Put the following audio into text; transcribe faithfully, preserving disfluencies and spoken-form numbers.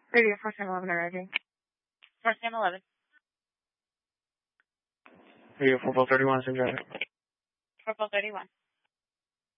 Radio four seven eleven arriving. four seven eleven. Radio four four thirty-one, same driver. four four thirty-one.